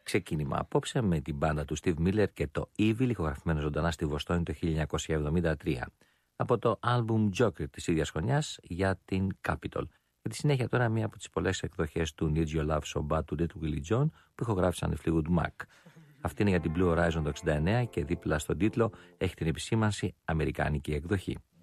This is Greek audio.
Ξεκίνημα απόψε με την μπάντα του Steve Miller και το Evil, ηχογραφημένο ζωντανά στη Βοστόνη το 1973. Από το άλμπουμ Joker της ίδιας χρονιάς για την Capitol. Και τη συνέχεια τώρα μία από τις πολλές εκδοχές του Need Your Love So Bad του Little Willie John που ηχογράφησαν οι Fleetwood Mac. Αυτή είναι για την Blue Horizon το 69 και δίπλα στον τίτλο έχει την επισήμανση αμερικάνικη εκδοχή.